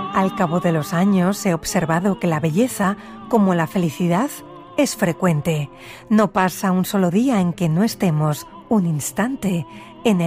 Al cabo de los años he observado que la belleza, como la felicidad, es frecuente. No pasa un solo día en que no estemos un instante